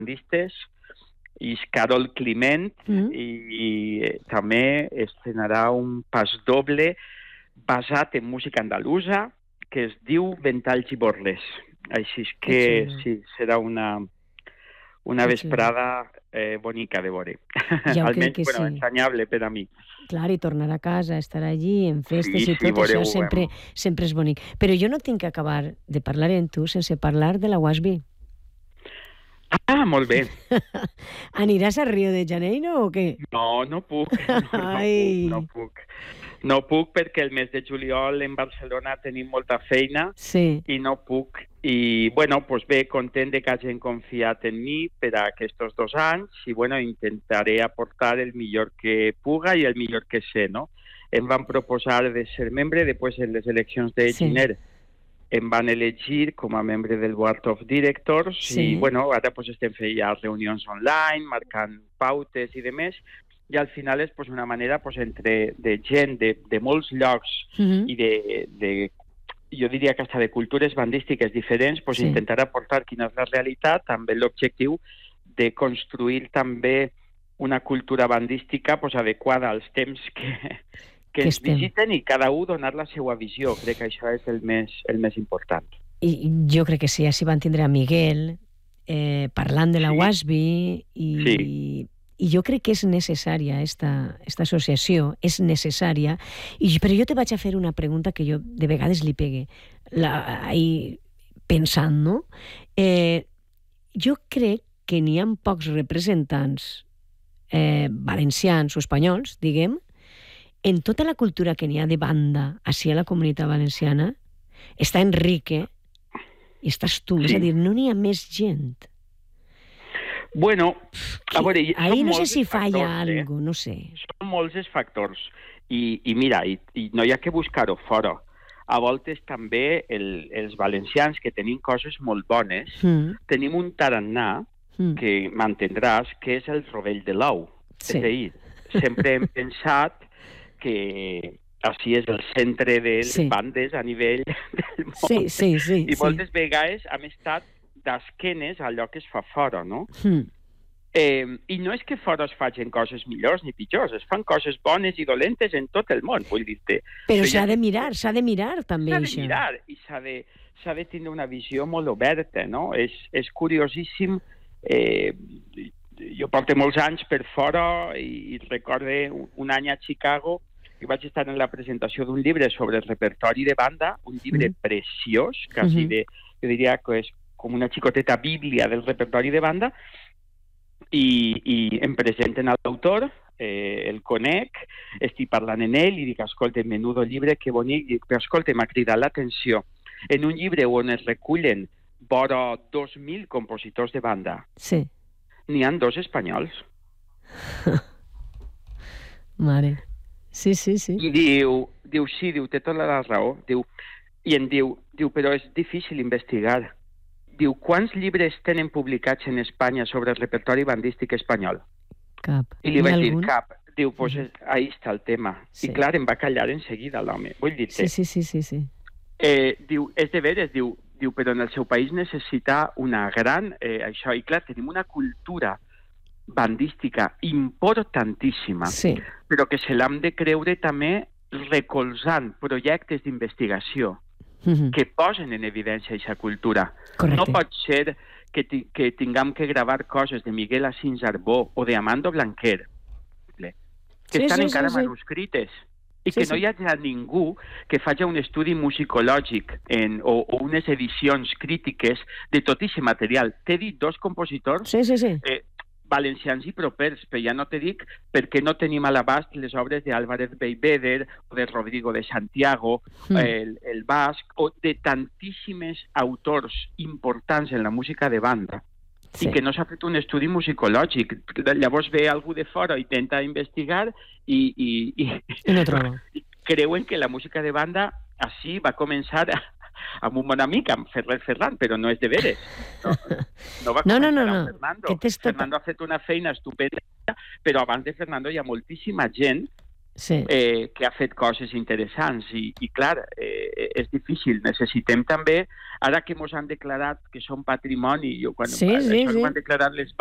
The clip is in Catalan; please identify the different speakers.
Speaker 1: bandistes, és Carol Climent, i també estrenarà un pas doble basat en música andalusa que es diu Ventalls i Borles. Així que sí, serà una vesprada bonica de veure.
Speaker 2: Ja ho
Speaker 1: Almenys,
Speaker 2: crec que sí.
Speaker 1: ensenyable per a mi.
Speaker 2: Clar, i tornar a casa, estar allí en festes i tot
Speaker 1: veureu,
Speaker 2: això sempre és bonic. Però jo no tinc que acabar de parlar amb tu sense parlar de la WASBI.
Speaker 1: Ah, molt bé.
Speaker 2: Aniràs a Rio de Janeiro o què?
Speaker 1: No, no puc. No puc. No puc perquè el mes de juliol en Barcelona tenim molta feina i no puc. I, doncs bé, content de que hagin confiat en mi per a aquests 2 anys i, intentaré aportar el millor que puga i el millor que sé, no? Em van proposar de ser membre, després en les eleccions de gener em van elegir com a membre del Board of Directors i, ara estem fent ja reunions online, marcant pautes i demés, i al final és una manera entre de gent de molts llocs i de jo diria que hasta de cultures bandístiques diferents, intentar aportar quina és la realitat, amb l'objectiu de construir també una cultura bandística adequada als temps que ens visiten i cada un donar la seva visió. Crec que això és el més important.
Speaker 2: I jo crec que sí, així van tindre a Miguel parlant de la WASBI i jo crec que és necessària esta associació, és necessària, però jo te vaig a fer una pregunta que jo de vegades li pegue pensant, no? Jo crec que n'hi ha pocs representants valencians o espanyols, diguem, en tota la cultura que n'hi ha de banda així a la Comunitat Valenciana, està Enrique i estàs tu, és a dir, no n'hi ha més gent.
Speaker 1: Bueno, a veure...
Speaker 2: Ahí no sé si falla algo, no sé.
Speaker 1: Són molts els factors. I mira, no hi ha que buscar-ho fora. A voltes també els valencians, que tenim coses molt bones, tenim un tarannà que m'entendràs, que és el rovell de l'ou. És a dir, sempre hem pensat que així és el centre de les bandes a nivell del món. I moltes vegades hem estat d'esquenes a allò que es fa fora, no? I no és que fora es facin coses millors ni pitjors, es fan coses bones i dolentes en tot el món, vull dir-te.
Speaker 2: Però s'ha de mirar també això.
Speaker 1: S'ha de mirar i s'ha de tenir una visió molt oberta, no? És curiosíssim. Jo porto molts anys per fora i recorde un any a Chicago que vaig estar en la presentació d'un llibre sobre el repertori de banda, un llibre preciós, quasi jo diria que és com una xicoteta bíblia del repertori de banda, i em presenten a l'autor, el conec, estic parlant amb ell i dic, escolta, menudo llibre, que bonic, i dic, però escolta, m'ha cridat l'atenció. En un llibre on es recullen vora 2.000 compositors de banda, n'hi ha 2 espanyols.
Speaker 2: Mare. Sí.
Speaker 1: I diu, té tota la raó, i em diu, però és difícil investigar. Diu, quants llibres tenen publicats en Espanya sobre el repertori bandístic espanyol?
Speaker 2: Cap.
Speaker 1: I li vaig dir, cap. Diu, pues ahí està el tema. I clar, em va callar en seguida l'home. Vull dir-te.
Speaker 2: Sí.
Speaker 1: Diu, és de veres, diu, però en el seu país necessita una gran... això, i clar, tenim una cultura bandística importantíssima, però que se l'hem de creure també recolzant projectes d'investigació que posen en evidència aquesta cultura.
Speaker 2: Correcte.
Speaker 1: No pot ser que tinguem que gravar coses de Miguel Asís Arbó o de Amando Blanquer, que estan encara manuscrites, i que no hi hagi ningú que faci un estudi musicològic o unes edicions crítiques de tot aquest material. T'he dit 2 compositors valencians i propers, però ja no te dic perquè no tenim a l'abast les obres d'Álvarez Beiveder o de Rodrigo de Santiago, el Basc, o de tantíssimes autors importants en la música de banda i que no s'ha fet un estudi musicològic. Llavors ve algú de fora, intenta investigar i
Speaker 2: no troba.
Speaker 1: Creuen que la música de banda així va començar amb un bon amic, amb Ferran, però no és de veres. No va començar amb Fernando. Fernando ha fet una feina estupenda, però abans de Fernando hi ha moltíssima gent que ha fet coses interessants i clar, és difícil. Necessitem també, ara que ens han declarat que són patrimoni, quan això ho han declarat les